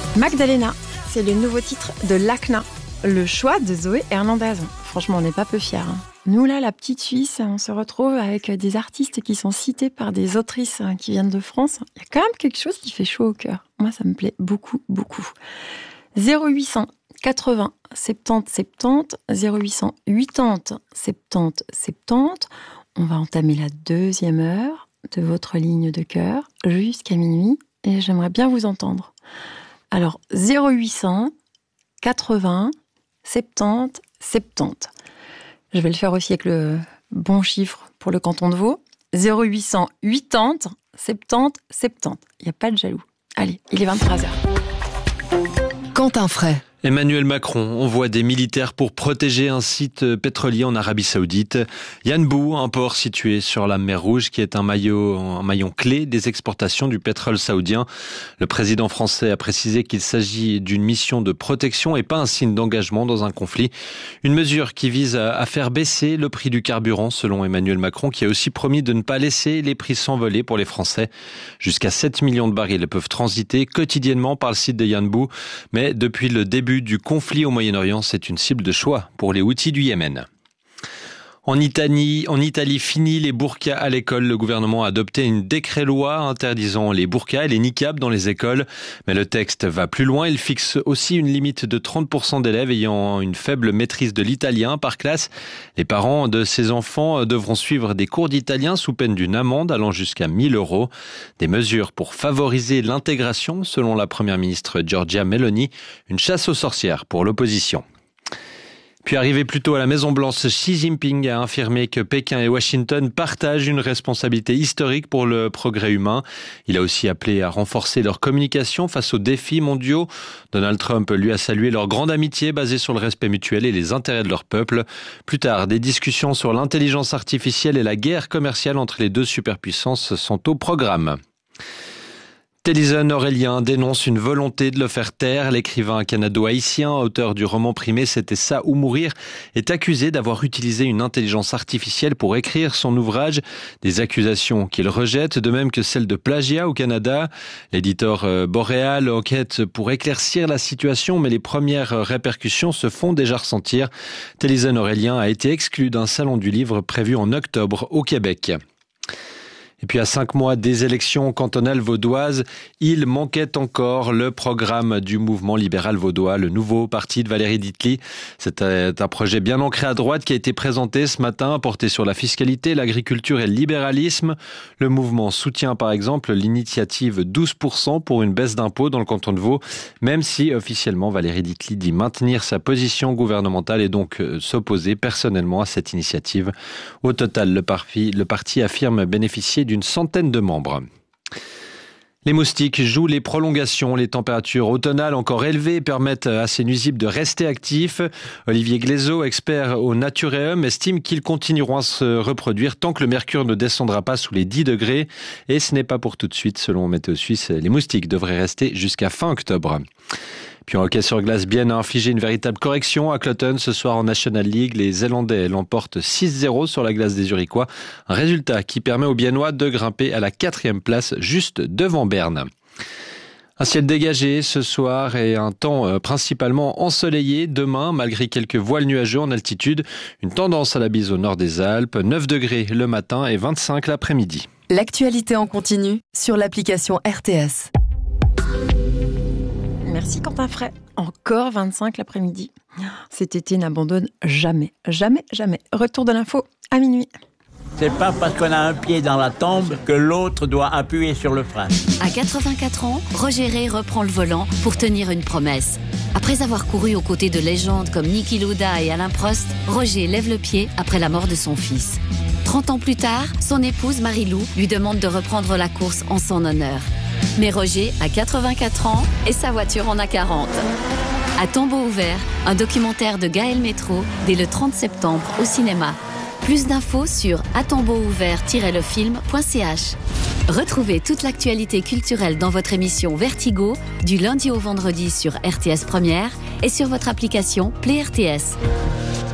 Magdalena, c'est le nouveau titre de Lacna, le choix de Zoé Hernandez. Franchement, on n'est pas peu fiers. Nous, là, la petite Suisse, on se retrouve avec des artistes qui sont cités par des autrices qui viennent de France. Il y a quand même quelque chose qui fait chaud au cœur. Moi, ça me plaît beaucoup, beaucoup. 0800 80 70 70, 0800 80 70 70. On va entamer la deuxième heure de votre ligne de cœur jusqu'à minuit et j'aimerais bien vous entendre. Alors, 0800 80 70 70. Je vais le faire aussi avec le bon chiffre pour le canton de Vaud. 0800 80 70 70. Il n'y a pas de jaloux. Allez, il est 23h. Quentin Fray. Emmanuel Macron envoie des militaires pour protéger un site pétrolier en Arabie Saoudite. Yanbu, un port situé sur la mer Rouge, qui est un maillon clé des exportations du pétrole saoudien. Le président français a précisé qu'il s'agit d'une mission de protection et pas un signe d'engagement dans un conflit. Une mesure qui vise à faire baisser le prix du carburant, selon Emmanuel Macron, qui a aussi promis de ne pas laisser les prix s'envoler pour les Français. Jusqu'à 7 millions de barils peuvent transiter quotidiennement par le site de Yanbu, mais depuis le début du conflit au Moyen-Orient, c'est une cible de choix pour les Houthis du Yémen. En Italie, fini les burkas à l'école. Le gouvernement a adopté une décret-loi interdisant les burkas et les niqabs dans les écoles. Mais le texte va plus loin. Il fixe aussi une limite de 30% d'élèves ayant une faible maîtrise de l'italien par classe. Les parents de ces enfants devront suivre des cours d'italien sous peine d'une amende allant jusqu'à 1 000 €. Des mesures pour favoriser l'intégration, selon la première ministre Giorgia Meloni. Une chasse aux sorcières pour l'opposition. Puis arrivé plus tôt à la Maison-Blanche, Xi Jinping a affirmé que Pékin et Washington partagent une responsabilité historique pour le progrès humain. Il a aussi appelé à renforcer leur communication face aux défis mondiaux. Donald Trump lui a salué leur grande amitié basée sur le respect mutuel et les intérêts de leur peuple. Plus tard, des discussions sur l'intelligence artificielle et la guerre commerciale entre les deux superpuissances sont au programme. Téléson Aurélien dénonce une volonté de le faire taire. L'écrivain canado-haïtien, auteur du roman primé C'était ça ou mourir, est accusé d'avoir utilisé une intelligence artificielle pour écrire son ouvrage. Des accusations qu'il rejette, de même que celles de plagiat au Canada. L'éditeur Boréal enquête pour éclaircir la situation, mais les premières répercussions se font déjà ressentir. Téléson Aurélien a été exclu d'un salon du livre prévu en octobre au Québec. Et puis à 5 mois des élections cantonales vaudoises, il manquait encore le programme du mouvement libéral vaudois, le nouveau parti de Valérie Ditely. C'est un projet bien ancré à droite qui a été présenté ce matin, porté sur la fiscalité, l'agriculture et le libéralisme. Le mouvement soutient par exemple l'initiative 12% pour une baisse d'impôts dans le canton de Vaud, même si officiellement Valérie Ditely dit maintenir sa position gouvernementale et donc s'opposer personnellement à cette initiative. Au total, le parti affirme bénéficier d'une centaine de membres. Les moustiques jouent les prolongations. Les températures automnales encore élevées permettent à ces nuisibles de rester actifs. Olivier Glaiseau, expert au Natureum, estime qu'ils continueront à se reproduire tant que le mercure ne descendra pas sous les 10 degrés. Et ce n'est pas pour tout de suite, selon Météo Suisse. Les moustiques devraient rester jusqu'à fin octobre. Puis en hockey sur glace, Bienne a infligé une véritable correction à Cloton ce soir en National League. Les Zélandais l'emportent 6-0 sur la glace des Zurichois. Un résultat qui permet aux Biennois de grimper à la 4e place, juste devant Berne. Un ciel dégagé ce soir et un temps principalement ensoleillé demain, malgré quelques voiles nuageux en altitude. Une tendance à la bise au nord des Alpes, 9 degrés le matin et 25 l'après-midi. L'actualité en continu sur l'application RTS. Merci Quentin Fray. Encore 25 l'après-midi. Cet été n'abandonne jamais, jamais, jamais. Retour de l'info à minuit. C'est pas parce qu'on a un pied dans la tombe que l'autre doit appuyer sur le frein. À 84 ans, Roger Ray reprend le volant pour tenir une promesse. Après avoir couru aux côtés de légendes comme Niki Lauda et Alain Prost, Roger lève le pied après la mort de son fils. 30 ans plus tard, son épouse Marie-Lou lui demande de reprendre la course en son honneur. Mais Roger a 84 ans et sa voiture en a 40. À tombeau ouvert, un documentaire de Gaël Métro dès le 30 septembre au cinéma. Plus d'infos sur atombeauouvert-lefilm.ch. Retrouvez toute l'actualité culturelle dans votre émission Vertigo du lundi au vendredi sur RTS Première et sur votre application Play RTS.